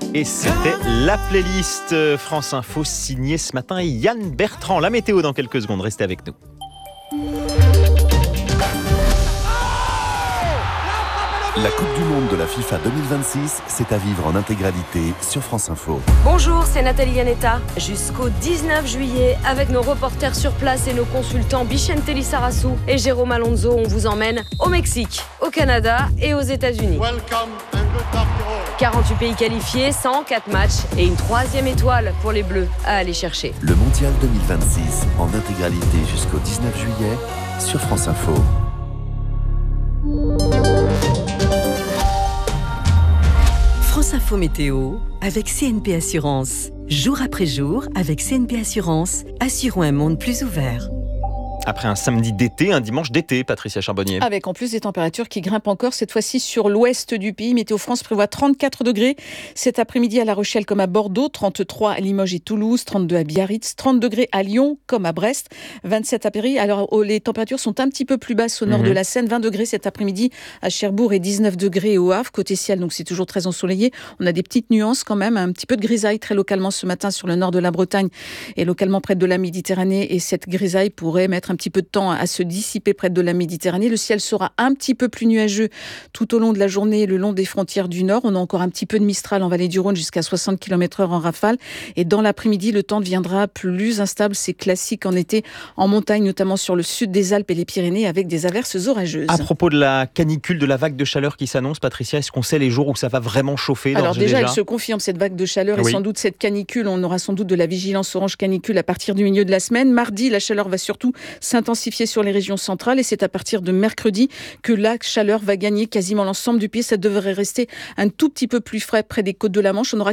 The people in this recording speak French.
Et c'était la playlist France Info signée ce matin Yann Bertrand. La météo dans quelques secondes, restez avec nous. La Coupe du Monde de la FIFA 2026, c'est à vivre en intégralité sur France Info. Bonjour, c'est Nathalie Yanetta. Jusqu'au 19 juillet, avec nos reporters sur place et nos consultants Bichente Lissarassou et Jérôme Alonso, on vous emmène au Mexique, au Canada et aux États-Unis. 48 pays qualifiés, 104 matchs et une 3e étoile pour les Bleus à aller chercher. Le Mondial 2026 en intégralité jusqu'au 19 juillet sur France Info. France Info Météo avec CNP Assurance. Jour après jour, avec CNP Assurance, assurons un monde plus ouvert. Après un samedi d'été, un dimanche d'été, Patricia Charbonnier. Avec en plus des températures qui grimpent encore, cette fois-ci sur l'ouest du pays. Météo France prévoit 34 degrés cet après-midi à La Rochelle comme à Bordeaux, 33 à Limoges et Toulouse, 32 à Biarritz, 30 degrés à Lyon comme à Brest, 27 à Paris. Alors les températures sont un petit peu plus basses au nord de la Seine, 20 degrés cet après-midi à Cherbourg et 19 degrés au Havre. Côté ciel, donc c'est toujours très ensoleillé. On a des petites nuances quand même, un petit peu de grisaille très localement ce matin sur le nord de la Bretagne et localement près de la Méditerranée. Et cette grisaille pourrait mettre un petit peu de temps à se dissiper près de la Méditerranée. Le ciel sera un petit peu plus nuageux tout au long de la journée le long des frontières du Nord. On a encore un petit peu de Mistral en vallée du Rhône jusqu'à 60 km/h en rafale. Et dans l'après-midi, le temps deviendra plus instable. C'est classique en été en montagne, notamment sur le sud des Alpes et les Pyrénées avec des averses orageuses. À propos de la canicule, de la vague de chaleur qui s'annonce, Patricia, est-ce qu'on sait les jours où ça va vraiment chauffer? Alors déjà, elle se confirme cette vague de chaleur et sans doute cette canicule. On aura sans doute de la vigilance orange canicule à partir du milieu de la semaine. Mardi, la chaleur va surtout s'intensifier sur les régions centrales et c'est à partir de mercredi que la chaleur va gagner quasiment l'ensemble du pays. Ça devrait rester un tout petit peu plus frais près des côtes de la Manche. On aura